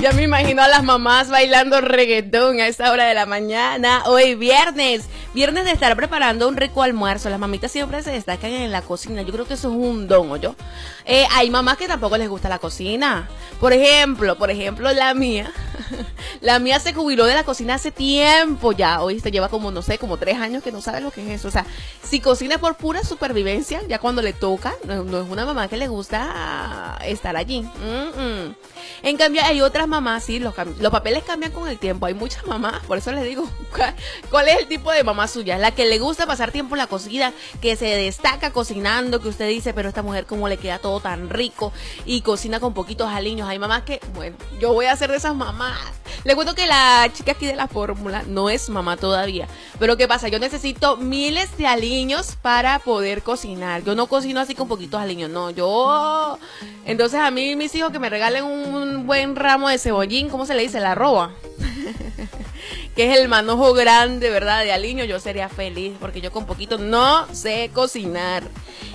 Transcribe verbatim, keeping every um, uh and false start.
Ya me imagino a las mamás bailando reggaetón a esta hora de la mañana. Hoy viernes, viernes de estar preparando un rico almuerzo. Las mamitas siempre se destacan en la cocina. Yo creo que eso es un don, ¿o yo? Eh, hay mamás que tampoco les gusta la cocina. Por ejemplo, por ejemplo, la mía. La mía se jubiló de la cocina hace tiempo ya. Hoy se lleva como, no sé, como tres años que no sabe lo que es eso. O sea, si cocina por pura supervivencia, ya cuando le toca, no, no es una mamá que le gusta estar allí. Mm -mm. En cambio, hay otras mamás, sí, los, los papeles cambian con el tiempo. Hay muchas mamás, por eso les digo, ¿cuál es el tipo de mamá suya? La que le gusta pasar tiempo en la cocina, que se destaca cocinando, que usted dice, pero esta mujer cómo le queda todo tan rico y cocina con poquitos aliños. Hay mamás que, bueno, yo voy a ser de esas mamás. Le cuento que la chica aquí de la fórmula no es mamá todavía, pero ¿qué pasa? Yo necesito miles de aliños para poder cocinar. Yo no cocino así con poquitos aliños, no, yo... Entonces a mí mis hijos que me regalen un buen ramo de cebollín, ¿cómo se le dice? La arroba. Que es el manojo grande, ¿verdad? De aliño, yo sería feliz, porque yo con poquito no sé cocinar.